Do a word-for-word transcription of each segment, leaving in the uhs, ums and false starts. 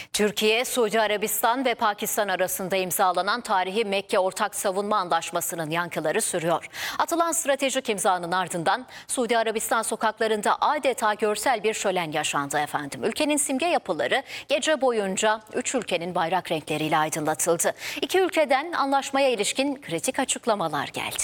Türkiye, Suudi Arabistan ve Pakistan arasında imzalanan tarihi Mekke Ortak Savunma Anlaşması'nın yankıları sürüyor. Atılan stratejik imzanın ardından Suudi Arabistan sokaklarında adeta görsel bir şölen yaşandı efendim. Ülkenin simge yapıları gece boyunca üç ülkenin bayrak renkleriyle aydınlatıldı. İki ülkeden anlaşmaya ilişkin kritik açıklamalar geldi.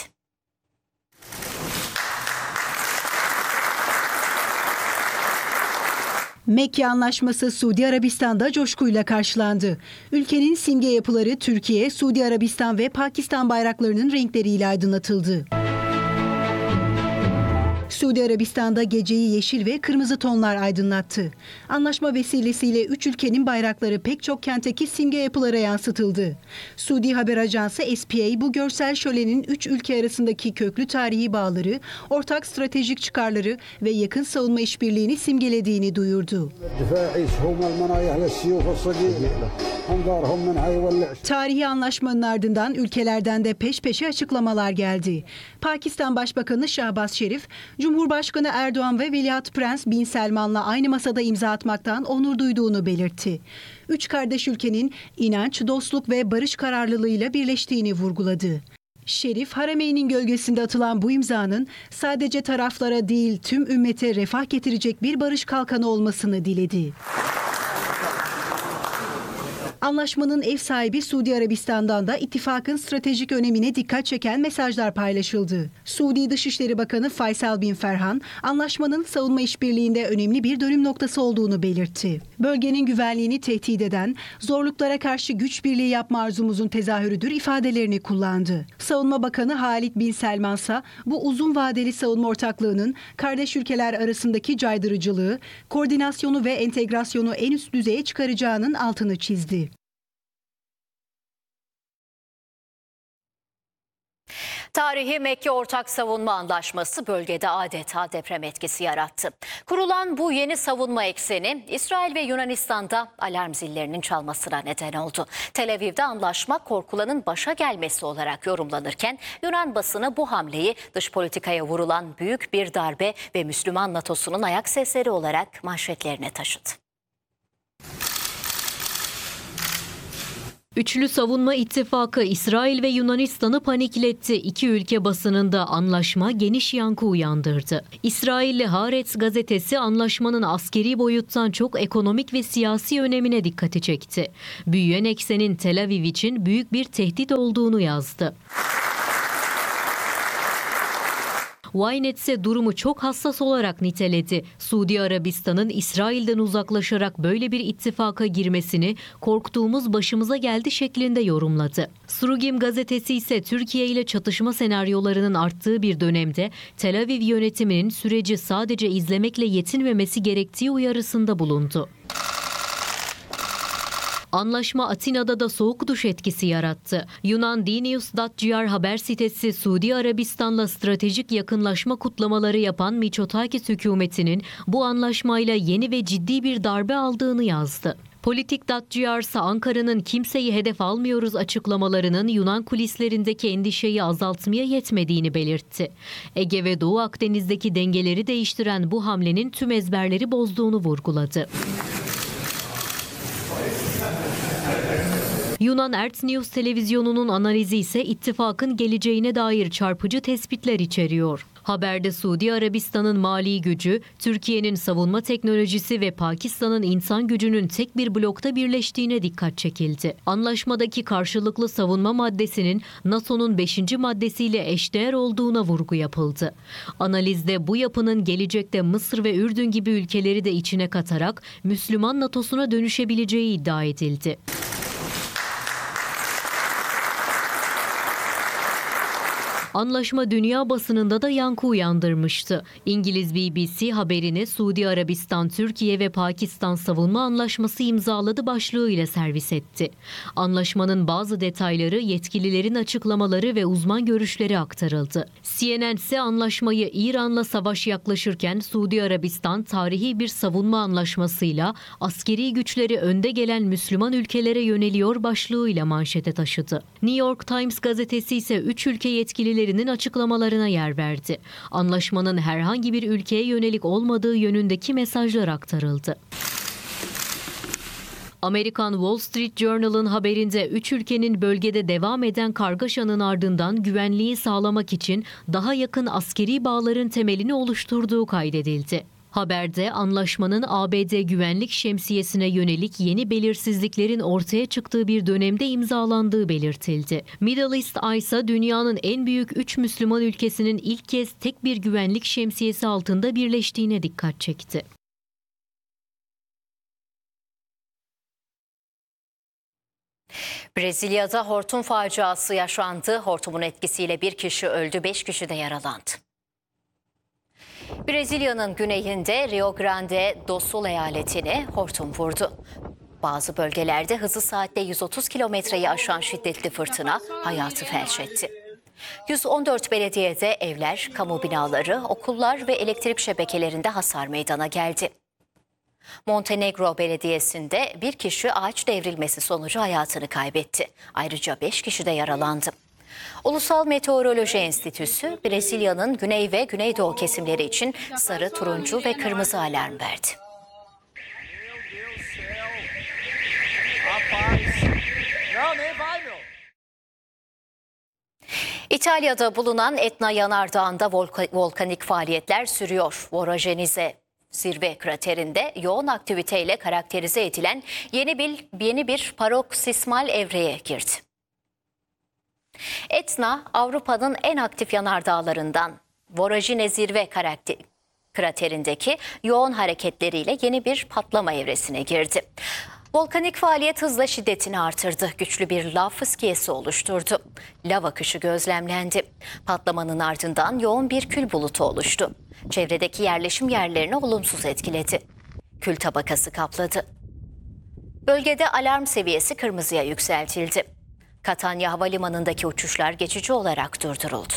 Mekke Anlaşması Suudi Arabistan'da coşkuyla karşılandı. Ülkenin simge yapıları Türkiye, Suudi Arabistan ve Pakistan bayraklarının renkleriyle aydınlatıldı. Suudi Arabistan'da geceyi yeşil ve kırmızı tonlar aydınlattı. Anlaşma vesilesiyle üç ülkenin bayrakları pek çok kentteki simge yapılara yansıtıldı. Suudi haber ajansı S P A bu görsel şölenin üç ülke arasındaki köklü tarihi bağları, ortak stratejik çıkarları ve yakın savunma işbirliğini simgelediğini duyurdu. Tarihi anlaşmanın ardından ülkelerden de peş peşe açıklamalar geldi. Pakistan Başbakanı Şahbaz Şerif, Cumhurbaşkanı Erdoğan ve Veliaht Prens Bin Selman'la aynı masada imza atmaktan onur duyduğunu belirtti. Üç kardeş ülkenin inanç, dostluk ve barış kararlılığıyla birleştiğini vurguladı. Şerif, Harameyn'in gölgesinde atılan bu imzanın sadece taraflara değil tüm ümmete refah getirecek bir barış kalkanı olmasını diledi. Anlaşmanın ev sahibi Suudi Arabistan'dan da ittifakın stratejik önemine dikkat çeken mesajlar paylaşıldı. Suudi Dışişleri Bakanı Faysal Bin Ferhan, anlaşmanın savunma işbirliğinde önemli bir dönüm noktası olduğunu belirtti. Bölgenin güvenliğini tehdit eden, zorluklara karşı güç birliği yapma arzumuzun tezahürüdür ifadelerini kullandı. Savunma Bakanı Halid Bin Selman ise bu uzun vadeli savunma ortaklığının kardeş ülkeler arasındaki caydırıcılığı, koordinasyonu ve entegrasyonu en üst düzeye çıkaracağının altını çizdi. Tarihi Mekke Ortak Savunma Anlaşması bölgede adeta deprem etkisi yarattı. Kurulan bu yeni savunma ekseni İsrail ve Yunanistan'da alarm zillerinin çalmasına neden oldu. Tel Aviv'de anlaşma korkulanın başa gelmesi olarak yorumlanırken Yunan basını bu hamleyi dış politikaya vurulan büyük bir darbe ve Müslüman NATO'sunun ayak sesleri olarak manşetlerine taşıdı. Üçlü savunma ittifakı İsrail ve Yunanistan'ı panikletti. İki ülke basınında anlaşma geniş yankı uyandırdı. İsrailli Haaretz gazetesi anlaşmanın askeri boyuttan çok ekonomik ve siyasi önemine dikkati çekti. Büyüyen eksenin Tel Aviv için büyük bir tehdit olduğunu yazdı. Ynet ise durumu çok hassas olarak niteledi. Suudi Arabistan'ın İsrail'den uzaklaşarak böyle bir ittifaka girmesini korktuğumuz başımıza geldi şeklinde yorumladı. Surugim gazetesi ise Türkiye ile çatışma senaryolarının arttığı bir dönemde Tel Aviv yönetiminin süreci sadece izlemekle yetinmemesi gerektiği uyarısında bulundu. Anlaşma Atina'da da soğuk duş etkisi yarattı. Yunan Dinius nokta gr haber sitesi Suudi Arabistan'la stratejik yakınlaşma kutlamaları yapan Mitsotakis hükümetinin bu anlaşmayla yeni ve ciddi bir darbe aldığını yazdı. Politik nokta gr ise Ankara'nın kimseyi hedef almıyoruz açıklamalarının Yunan kulislerindeki endişeyi azaltmaya yetmediğini belirtti. Ege ve Doğu Akdeniz'deki dengeleri değiştiren bu hamlenin tüm ezberleri bozduğunu vurguladı. Yunan Erts News televizyonunun analizi ise ittifakın geleceğine dair çarpıcı tespitler içeriyor. Haberde Suudi Arabistan'ın mali gücü, Türkiye'nin savunma teknolojisi ve Pakistan'ın insan gücünün tek bir blokta birleştiğine dikkat çekildi. Anlaşmadaki karşılıklı savunma maddesinin NATO'nun beşinci maddesiyle eşdeğer olduğuna vurgu yapıldı. Analizde bu yapının gelecekte Mısır ve Ürdün gibi ülkeleri de içine katarak Müslüman NATO'suna dönüşebileceği iddia edildi. Anlaşma dünya basınında da yankı uyandırmıştı. İngiliz B B C haberini Suudi Arabistan, Türkiye ve Pakistan savunma anlaşması imzaladı başlığıyla servis etti. Anlaşmanın bazı detayları, yetkililerin açıklamaları ve uzman görüşleri aktarıldı. C N N ise anlaşmayı İran'la savaş yaklaşırken Suudi Arabistan tarihi bir savunma anlaşmasıyla askeri güçleri önde gelen Müslüman ülkelere yöneliyor başlığıyla manşete taşıdı. New York Times gazetesi ise üç ülke yetkilileri açıklamalarına yer verdi. Anlaşmanın herhangi bir ülkeye yönelik olmadığı yönündeki mesajlar aktarıldı. Amerikan Wall Street Journal'ın haberinde üç ülkenin bölgede devam eden kargaşanın ardından güvenliği sağlamak için daha yakın askeri bağların temelini oluşturduğu kaydedildi. Haberde anlaşmanın A B D güvenlik şemsiyesine yönelik yeni belirsizliklerin ortaya çıktığı bir dönemde imzalandığı belirtildi. Middle East Eye ise dünyanın en büyük üç Müslüman ülkesinin ilk kez tek bir güvenlik şemsiyesi altında birleştiğine dikkat çekti. Brezilya'da hortum faciası yaşandı. Hortumun etkisiyle bir kişi öldü, beş kişi de yaralandı. Brezilya'nın güneyinde Rio Grande do Sul eyaletini hortum vurdu. Bazı bölgelerde hızı saatte yüz otuz kilometreyi aşan şiddetli fırtına hayatı felç etti. yüz on dört belediyede evler, kamu binaları, okullar ve elektrik şebekelerinde hasar meydana geldi. Montenegro Belediyesi'nde bir kişi ağaç devrilmesi sonucu hayatını kaybetti. Ayrıca beş kişi de yaralandı. Ulusal Meteoroloji Enstitüsü, Brezilya'nın güney ve güneydoğu kesimleri için sarı, turuncu ve kırmızı alarm verdi. İtalya'da bulunan Etna Yanardağı'nda volka- volkanik faaliyetler sürüyor. Vorajenize zirve kraterinde yoğun aktiviteyle karakterize edilen yeni bir, yeni bir paroksismal evreye girdi. Etna, Avrupa'nın en aktif yanardağlarından. Vorajine zirve karakter, kraterindeki yoğun hareketleriyle yeni bir patlama evresine girdi. Volkanik faaliyet hızla şiddetini artırdı. Güçlü bir lav fıskiyesi oluşturdu. Lav akışı gözlemlendi. Patlamanın ardından yoğun bir kül bulutu oluştu. Çevredeki yerleşim yerlerini olumsuz etkiledi. Kül tabakası kapladı. Bölgede alarm seviyesi kırmızıya yükseltildi. Catania Havalimanı'ndaki uçuşlar geçici olarak durduruldu.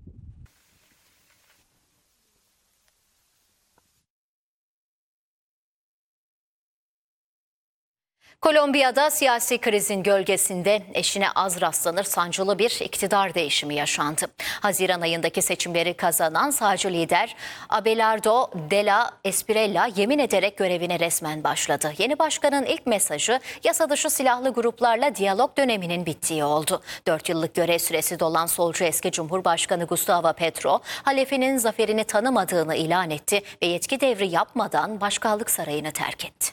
Kolombiya'da siyasi krizin gölgesinde eşine az rastlanır sancılı bir iktidar değişimi yaşandı. Haziran ayındaki seçimleri kazanan sağcı lider Abelardo de la Espriella yemin ederek görevine resmen başladı. Yeni başkanın ilk mesajı yasa dışı silahlı gruplarla diyalog döneminin bittiği oldu. Dört yıllık görev süresi dolan solcu eski Cumhurbaşkanı Gustavo Petro, halefinin zaferini tanımadığını ilan etti ve yetki devri yapmadan başkanlık sarayını terk etti.